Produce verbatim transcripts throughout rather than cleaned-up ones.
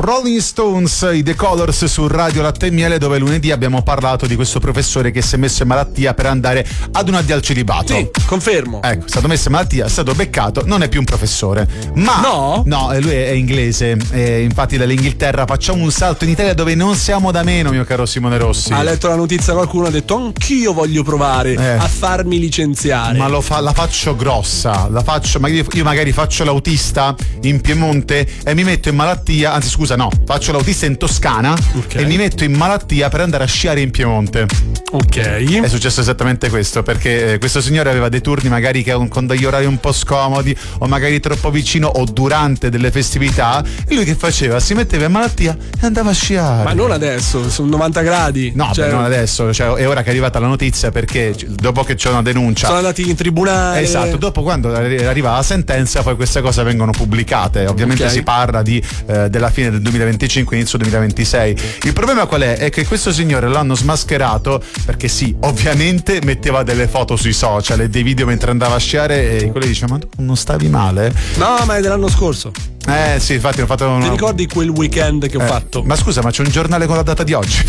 Rolling Stones, i The Colors su Radio Latte e Miele, dove lunedì abbiamo parlato di questo professore che si è messo in malattia per andare ad un addio al celibato. Sì, confermo. Ecco, è stato messo in malattia, è stato beccato, non è più un professore. Ma no, no, lui è inglese. E infatti dall'Inghilterra facciamo un salto in Italia, dove non siamo da meno, mio caro Simone Rossi. Ha letto la notizia, qualcuno ha detto anch'io voglio provare eh. a farmi licenziare. Ma lo fa, la faccio grossa, la faccio, magari, io magari faccio l'autista in Piemonte e mi metto in malattia, anzi scusa no, faccio l'autista in Toscana, okay, e mi metto in malattia per andare a sciare in Piemonte. Ok. È successo esattamente questo, perché eh, questo signore aveva dei turni magari che con degli orari un po' scomodi, o magari troppo vicino o durante delle festività, e lui che faceva? Si metteva in malattia e andava a sciare. Ma non adesso, sono novanta gradi. No, cioè... beh, non adesso, cioè, è ora che è arrivata la notizia, perché dopo che c'è una denuncia sono andati in tribunale. Esatto, dopo quando arriva la sentenza poi queste cose vengono pubblicate. Ovviamente okay, si parla di eh, della fine del duemilaventicinque, inizio duemilaventisei. Il problema qual è? È che questo signore l'hanno smascherato perché sì, ovviamente metteva delle foto sui social e dei video mentre andava a sciare, e quelli dicevano: ma tu non stavi male? No, ma è dell'anno scorso. Eh sì, infatti ho fatto una... Ti ricordi quel weekend che ho eh, fatto? Ma scusa, ma c'è un giornale con la data di oggi?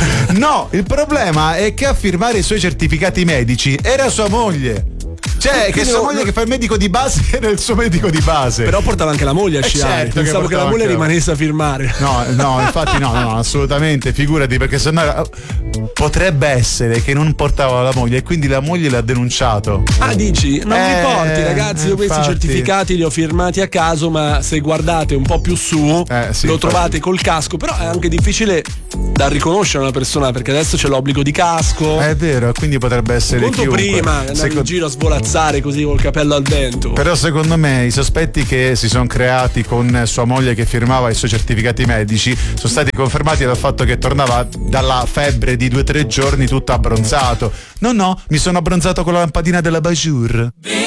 No, il problema è che a firmare i suoi certificati medici era sua moglie. Cioè, che sua moglie, che fa il medico di base, era il suo medico di base. Però portava anche la moglie a eh sciare. certo, Pensavo che, che la moglie rimanesse a firmare. No, no, infatti no, no, assolutamente, figurati, perché sennò era... potrebbe essere che non portava la moglie e quindi la moglie l'ha denunciato. Ah, dici? Non eh, mi porti, ragazzi, io infatti. questi certificati li ho firmati a caso, ma se guardate un po' più su eh, sì, lo infatti. trovate col casco. Però è anche difficile da riconoscere una persona, perché adesso c'è l'obbligo di casco. È vero, quindi potrebbe essere molto chiunque. Prima andare Secondo... in giro a svolazzare così col capello al vento. Però secondo me i sospetti che si sono creati con sua moglie che firmava i suoi certificati medici sono stati confermati dal fatto che tornava dalla febbre di due o tre giorni tutto abbronzato. No, no, mi sono abbronzato con la lampadina della Bajur.